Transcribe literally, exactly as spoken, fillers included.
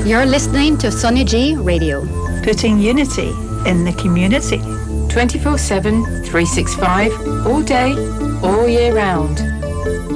You're listening to Sonia G Radio. Putting unity in the community. twenty-four seven, three sixty-five, all day, all year round.